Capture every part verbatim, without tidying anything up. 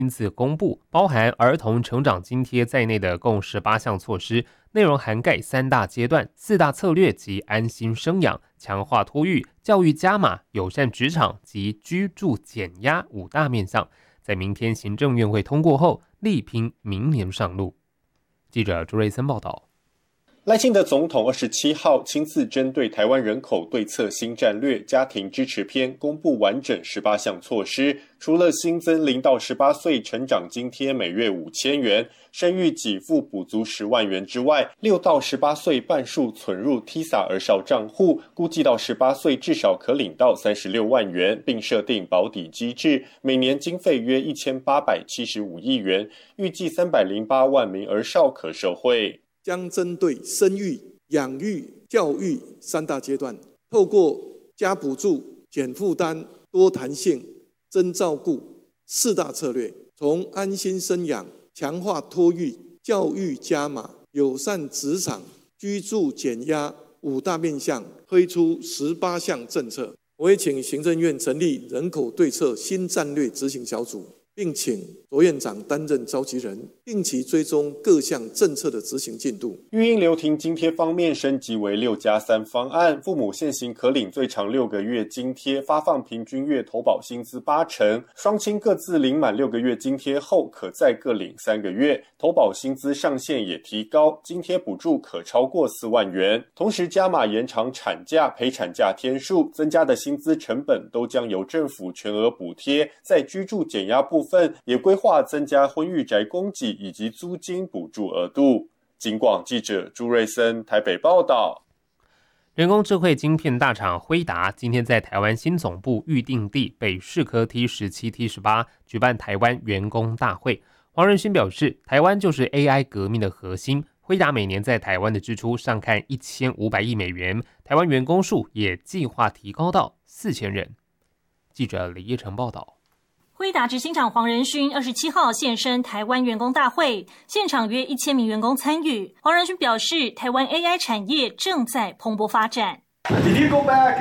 因此公布包含儿童成长津贴在内的共十八项措施，内容涵盖三大阶段、四大策略及安心生养、强化托育、教育加码、友善职场及居住减压五大面向，在明天行政院会通过后，力拼明年上路。记者朱瑞森报道。 赖清德总统二十七号亲自针对台湾人口对策新战略家庭支持篇公布完整十八项措施，除了新增零到十八岁成长津贴每月五千元，生育给付补足十万元之外，六到十八岁半数存入 T I S A 儿少账户，估计到十八岁至少可领到三十六万元，并设定保底机制，每年经费约一千八百七十五亿元，预计三百零八万名儿少可受惠。 将针对生育、养育、教育三大阶段，透过加补助、减负担、多弹性、增照顾四大策略，从安心生养、强化托育、教育加码、友善职场、居住减压五大面向，推出十八项政策。我也请行政院成立人口对策新战略执行小组，并请卓院长担任召集人，定期追踪各项政策的执行进度。 育婴留停津贴方面升级为六加三方案，父母现行可领最长六个月津贴，发放平均月投保薪资八成，双亲各自领满六个月津贴后，可再各领三个月，投保薪资上限也提高，津贴补助可超过四万元。同时加码延长产假、陪产假天数，增加的薪资成本都将由政府全额补贴。在居住减压部分，也规划增加婚育宅供给以及租金补助额度。警广记者朱瑞森台北报道。 人工智慧晶片大厂辉达今天在台湾新总部预定地北市科 T 十七 T 十八 举办台湾员工大会。黄仁勋表示，台湾就是 A I 革命的核心。辉达每年在台湾的支出上看一千五百亿美元，台湾员工数也计划提高到四千人。记者李叶成报道。 辉达执行长黄仁勋二十七号现身台湾员工大会，现场约一千名员工参与。黄仁勋表示，台湾 A I 产业正在蓬勃发展。 Did you go back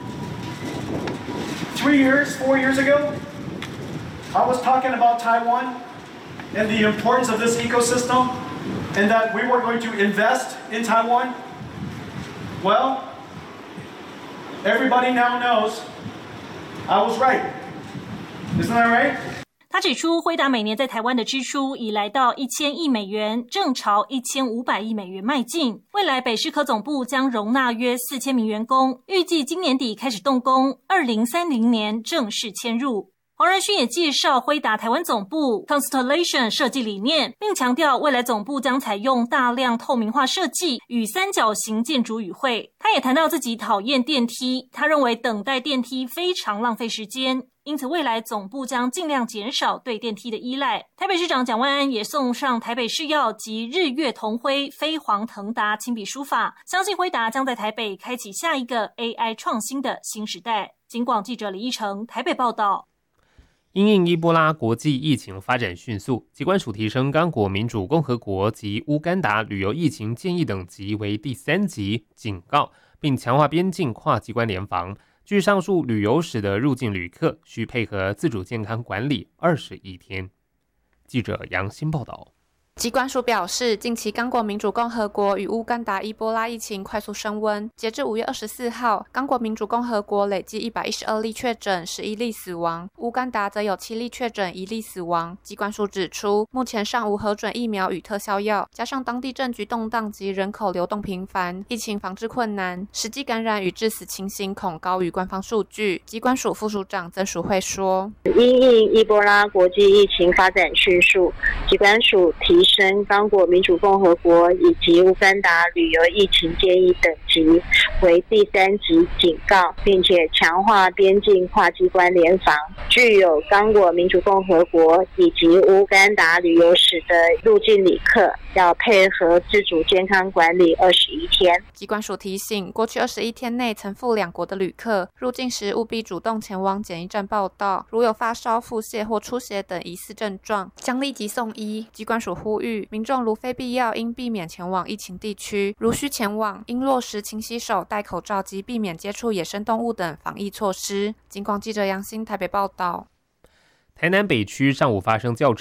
three years, four years ago? I was talking about Taiwan and the importance of this ecosystem, and that we were going to invest in Taiwan. Well, everybody now knows I was right.Isn't that right? 他指出，辉达每年在台湾的支出已来到一千亿美元，正朝一千五百亿美元迈进。未来北市科总部将容纳约四千名员工，预计今年底开始动工，二零三零年正式迁入。黄仁勋也介绍辉达台湾总部 Constellation 设计理念，并强调未来总部将采用大量透明化设计与三角形建筑语汇。他也谈到自己讨厌电梯，他认为等待电梯非常浪费时间，因此未来总部将尽量减少对电梯的依赖。台北市长蒋万安也送上台北市药及日月同辉飞黄腾达亲笔书法，相信辉达将在台北开启下一个 A I 创新的新时代。警广记者李一成台北报道。 因应伊波拉国际疫情发展迅速，疾管署提升刚果民主共和国及乌干达旅游疫情建议等级为第三级警告，并强化边境跨机关联防。据上述旅游史的入境旅客需配合自主健康管理二十一天。记者杨欣报道。 疾管署表示，近期刚果民主共和国与乌干达伊波拉疫情快速升温，截至五月二十四号，刚果民主共和国累计一百一十二例确诊，十一例死亡；乌干达则有七例确诊，一例死亡。疾管署指出，目前尚无核准疫苗与特效药，加上当地政局动荡及人口流动频繁，疫情防治困难，实际感染与致死情形恐高于官方数据。疾管署副署长曾淑慧说：“ 因应伊波拉国际疫情发展迅速，疾管署提提升刚果民主共和国以及乌干达旅游疫情建议等级为第三级警告，并且强化边境跨机关联防。具有刚果民主共和国以及乌干达旅游史的入境旅客，要配合自主健康管理二十一天。 疾管署提醒，过去二十一天内曾赴两国的旅客，入境时务必主动前往检疫站报到，如有发烧、腹泻或出血等疑似症状，将立即送医。疾管署呼吁民众如非必要，应避免前往疫情地区；如需前往，应落实勤洗手、戴口罩及避免接触野生动物等防疫措施。警广记者杨欣台北报道。 台南北区上午发生轿车